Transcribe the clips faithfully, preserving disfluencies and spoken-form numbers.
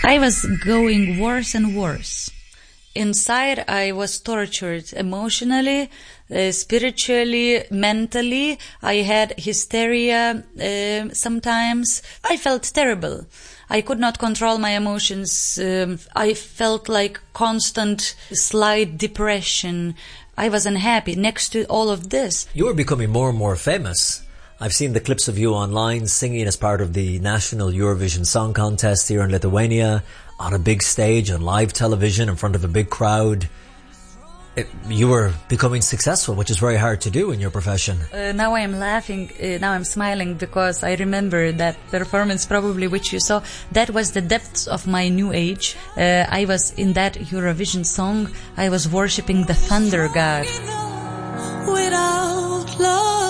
I was going worse and worse. Inside, I was tortured emotionally, uh, spiritually, mentally. I had hysteria uh, sometimes. I felt terrible. I could not control my emotions. Um, I felt like constant slight depression. I was unhappy next to all of this. You were becoming more and more famous. I've seen the clips of you online singing as part of the National Eurovision Song Contest here in Lithuania, on a big stage, on live television, in front of a big crowd. It, you were becoming successful, which is very hard to do in your profession. Uh, now I am laughing, uh, now I'm smiling, because I remember that performance probably which you saw. That was the depths of my new age. Uh, I was in that Eurovision song, I was worshipping the thunder god. Without love.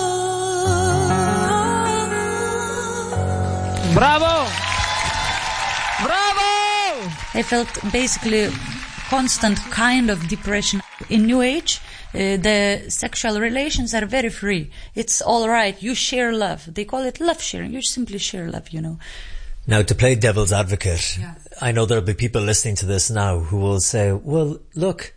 Bravo! Bravo! I felt basically constant kind of depression. In New Age, uh, the sexual relations are very free. It's all right. You share love. They call it love sharing. You simply share love, you know. Now, to play devil's advocate, yeah. I know there'll be people listening to this now who will say, well, look,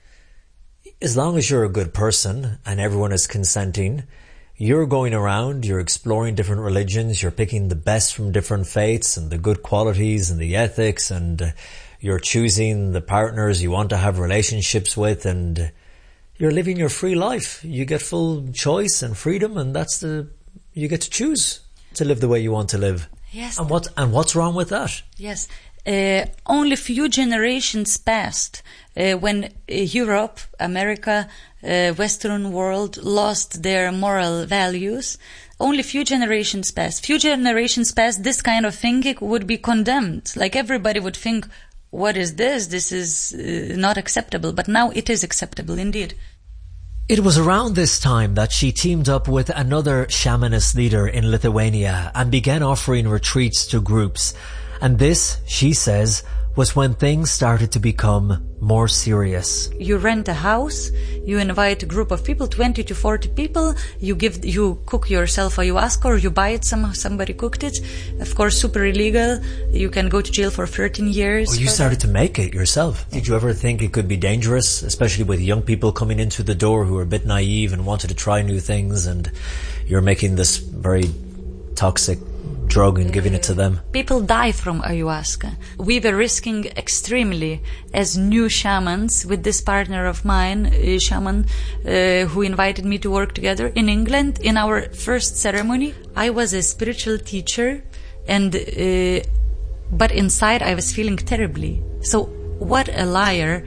as long as you're a good person and everyone is consenting, you're going around, you're exploring different religions, you're picking the best from different faiths and the good qualities and the ethics, and uh, you're choosing the partners you want to have relationships with, and uh, you're living your free life. You get full choice and freedom, and that's the, you get to choose to live the way you want to live. Yes. And what, and what's wrong with that? Yes. Uh, only few generations passed uh, when uh, Europe, America, uh, Western world lost their moral values. Only few generations passed. Few generations passed, this kind of thinking would be condemned. Like everybody would think, what is this? This is uh, not acceptable. But now it is acceptable indeed. It was around this time that she teamed up with another shamanist leader in Lithuania and began offering retreats to groups. And this, she says, was when things started to become more serious. You rent a house, you invite a group of people, twenty to forty people, you give, you cook yourself ayahuasca, or you buy it, some, somebody cooked it. Of course, super illegal. You can go to jail for thirteen years. Oh, you started to make it yourself. Did you ever think it could be dangerous, especially with young people coming into the door who are a bit naive and wanted to try new things, and you're making this very toxic drug and giving it to them? People die from ayahuasca. We were risking extremely as new shamans with this partner of mine, a shaman, uh, who invited me to work together in England. In our first ceremony, I was a spiritual teacher, and uh, but inside I was feeling terribly. So what a liar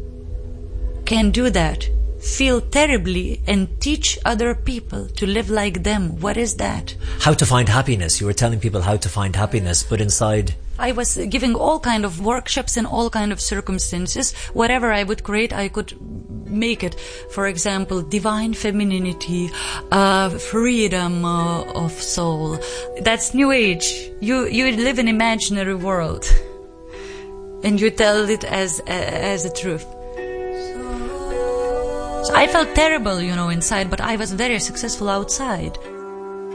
can do that? Feel terribly and teach other people to live like them. What is that? How to find happiness. You were telling people how to find happiness, but inside... I was giving all kind of workshops in all kind of circumstances. Whatever I would create, I could make it. For example, divine femininity, uh, freedom uh, of soul. That's New Age. You you live in an imaginary world, and you tell it as as a truth. So I felt terrible, you know, inside, but I was very successful outside.